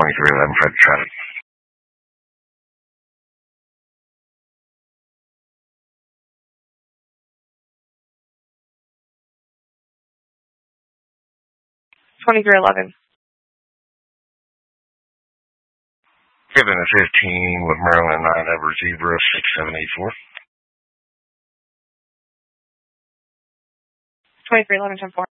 2311 Fred traffic. Given a 15 with Maryland 9 over Zebra 6784. 2311 10-4.